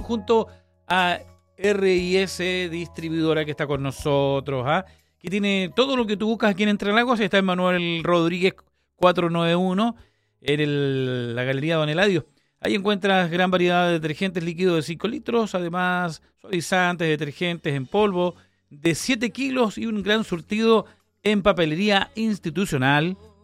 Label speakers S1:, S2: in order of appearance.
S1: junto a RIS Distribuidora, que está con nosotros, que tiene todo lo que tú buscas aquí en Entre Lagos. Está en Manuel Rodríguez 491, en la Galería Don Eladio. Ahí encuentras gran variedad de detergentes líquidos de 5 litros, además suavizantes, detergentes en polvo de 7 kilos y un gran surtido en papelería institucional,